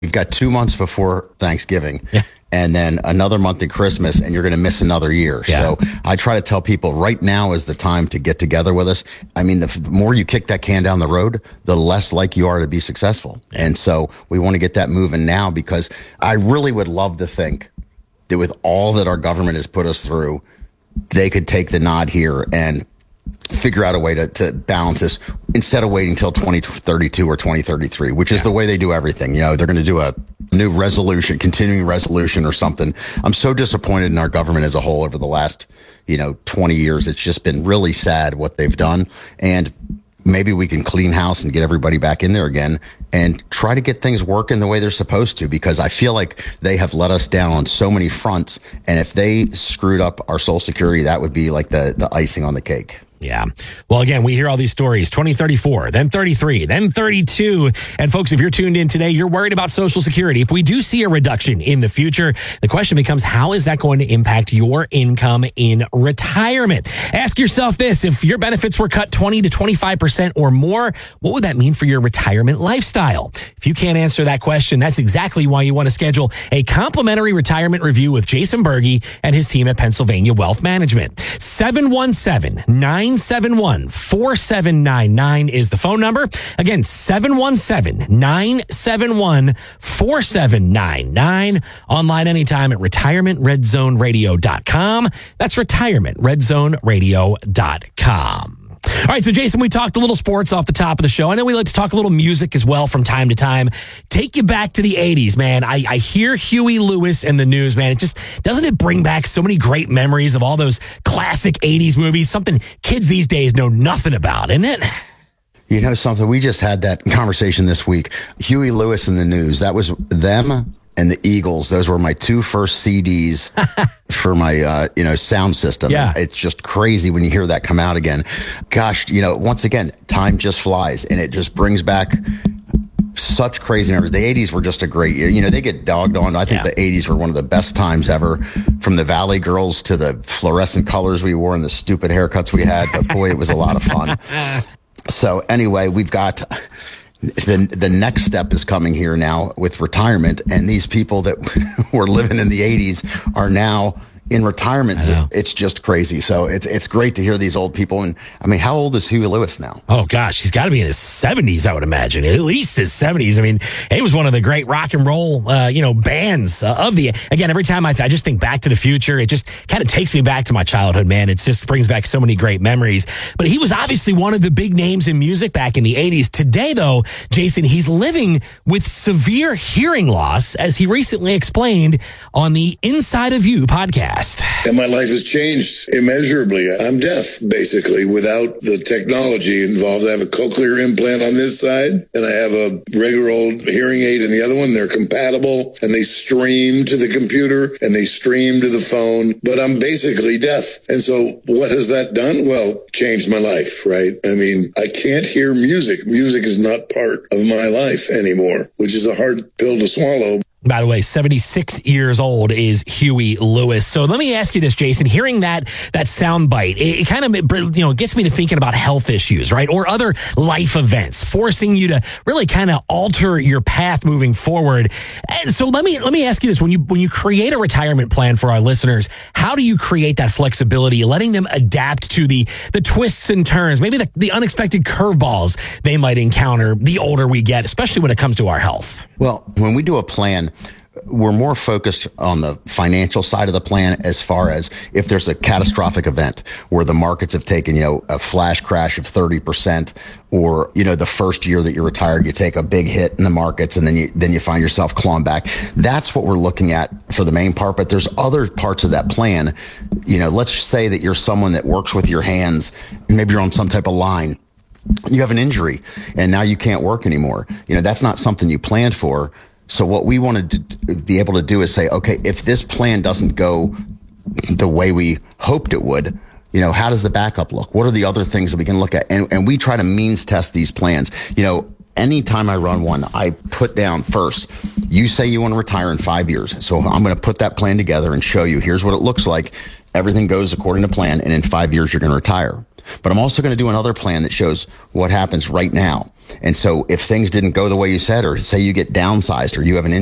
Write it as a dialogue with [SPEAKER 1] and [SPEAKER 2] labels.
[SPEAKER 1] You've got 2 months before Thanksgiving.
[SPEAKER 2] Yeah.
[SPEAKER 1] And then another month at Christmas, and you're going to miss another year.
[SPEAKER 2] Yeah.
[SPEAKER 1] So I try to tell people right now is the time to get together with us. I mean, the more you kick that can down the road, the less like you are to be successful. And so we want to get that moving now, because I really would love to think that with all that our government has put us through, they could take the nod here and figure out a way to balance this instead of waiting until 2032 or 2033, which is the way they do everything. You know, they're going to do a new resolution, continuing resolution or something. I'm so disappointed in our government as a whole over the last, 20 years. It's just been really sad what they've done. And maybe we can clean house and get everybody back in there again and try to get things working the way they're supposed to, because I feel like they have let us down on so many fronts. And if they screwed up our Social Security, that would be like the icing on the cake.
[SPEAKER 2] Yeah. Well, again, we hear all these stories, 2034, then 33, then 32. And folks, if you're tuned in today, you're worried about Social Security. If we do see a reduction in the future, the question becomes, how is that going to impact your income in retirement? Ask yourself this: if your benefits were cut 20 to 25% or more, what would that mean for your retirement lifestyle? If you can't answer that question, that's exactly why you want to schedule a complimentary retirement review with Jason Berge and his team at Pennsylvania Wealth Management. 717-971-4799 is the phone number. Again, 717-971-4799. Online anytime at retirementredzoneradio.com. That's retirementredzoneradio.com. All right, so Jason, we talked a little sports off the top of the show. I know we like to talk a little music as well from time to time. Take you back to the 80s, man. I hear Huey Lewis in the news, man. Doesn't it bring back so many great memories of all those classic 80s movies, something kids these days know nothing about, isn't it?
[SPEAKER 1] You know something? We just had that conversation this week. Huey Lewis in the news. That was them and the Eagles. Those were my two first CDs for my, sound system.
[SPEAKER 2] Yeah.
[SPEAKER 1] It's just crazy when you hear that come out again. Gosh, once again, time just flies, and it just brings back such crazy memories. The 80s were just a great year. They get dogged on. I think the 80s were one of the best times ever, from the Valley Girls to the fluorescent colors we wore and the stupid haircuts we had. But boy, it was a lot of fun. So anyway, we've got the next step is coming here now with retirement, and these people that were living in the 80s are now in retirement. It's just crazy. So it's great to hear these old people. And I mean, how old is Huey Lewis now?
[SPEAKER 2] Oh gosh, he's got to be in his 70s, I would imagine. At least his 70s. I mean, he was one of the great rock and roll, bands of the. Again, every time I just think Back to the Future, it just kind of takes me back to my childhood, man. It just brings back so many great memories. But he was obviously one of the big names in music back in the 80s. Today, though, Jason, he's living with severe hearing loss, as he recently explained on the Inside of You podcast.
[SPEAKER 3] And my life has changed immeasurably. I'm deaf, basically, without the technology involved. I have a cochlear implant on this side, and I have a regular old hearing aid in the other one. They're compatible, and they stream to the computer, and they stream to the phone, but I'm basically deaf. And so what has that done? Well, changed my life, right? I mean, I can't hear music. Music is not part of my life anymore, which is a hard pill to swallow.
[SPEAKER 2] By the way, 76 years old is Huey Lewis. So let me ask you this, Jason. Hearing that sound bite, it kind of gets me to thinking about health issues, right? Or other life events, forcing you to really kind of alter your path moving forward. And so let me ask you this: when you create a retirement plan for our listeners, how do you create that flexibility, letting them adapt to the twists and turns, maybe the unexpected curveballs they might encounter the older we get, especially when it comes to our health? Well,
[SPEAKER 1] when we do a plan, we're more focused on the financial side of the plan, as far as if there's a catastrophic event where the markets have taken, a flash crash of 30%, or, the first year that you're retired, you take a big hit in the markets, and then you find yourself clawing back. That's what we're looking at for the main part. But there's other parts of that plan. Let's say that you're someone that works with your hands, maybe you're on some type of line. You have an injury and now you can't work anymore. That's not something you planned for. So what we wanted to be able to do is say, okay, if this plan doesn't go the way we hoped it would, how does the backup look? What are the other things that we can look at? And we try to means test these plans. Anytime I run one, I put down first, you say you want to retire in 5 years. So I'm going to put that plan together and show you, here's what it looks like. Everything goes according to plan. And in 5 years, you're going to retire. But I'm also going to do another plan that shows what happens right now. And so if things didn't go the way you said, or say you get downsized or you have an